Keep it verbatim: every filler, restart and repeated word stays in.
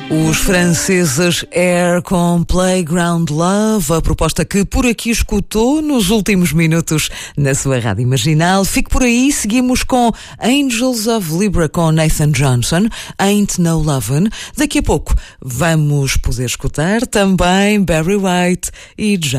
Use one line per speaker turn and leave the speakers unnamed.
Os franceses Air com Playground Love, a proposta que por aqui escutou nos últimos minutos na sua rádio Imaginal. Fique por aí, seguimos com Angels of Libra com Nathan Johnson, Ain't No Lovin'. Daqui a pouco vamos poder escutar também Barry White e John